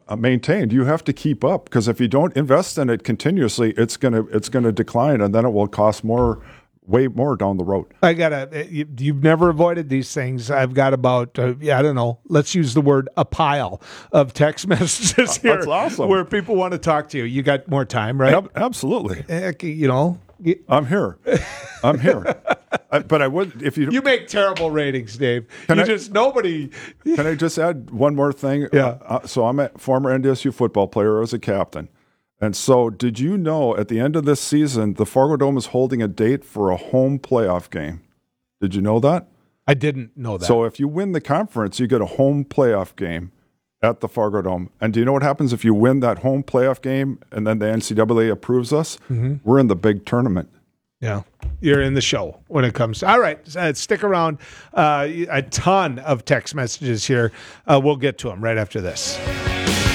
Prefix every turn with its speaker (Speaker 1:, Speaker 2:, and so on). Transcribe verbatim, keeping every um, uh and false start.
Speaker 1: maintained. You have to keep up, because if you don't invest in it continuously, it's gonna it's gonna decline, and then it will cost more, way more down the road.
Speaker 2: I gotta. You, you've never avoided these things. I've got about uh, yeah, I don't know. Let's use the word a pile of text messages here.
Speaker 1: That's awesome.
Speaker 2: Where people want to talk to you. You got more time, right?
Speaker 1: Ab- absolutely.
Speaker 2: Heck, you know.
Speaker 1: I'm here. I'm here. I, but I would if you.
Speaker 2: You make terrible ratings, Dave.
Speaker 1: Can
Speaker 2: you
Speaker 1: I,
Speaker 2: just nobody.
Speaker 1: Can I just add one more thing?
Speaker 2: Yeah.
Speaker 1: Uh, so I'm a former N D S U football player. I was a captain. And so, did you know at the end of this season, the Fargo Dome is holding a date for a home playoff game? Did you know that?
Speaker 2: I didn't know that.
Speaker 1: So, if you win the conference, you get a home playoff game at the Fargo Dome. And do you know what happens if you win that home playoff game and then the N C double A approves us? Mm-hmm. We're in the big tournament.
Speaker 2: Yeah, you're in the show when it comes. All right, uh, stick around. Uh, a ton of text messages here. Uh, we'll get to them right after this.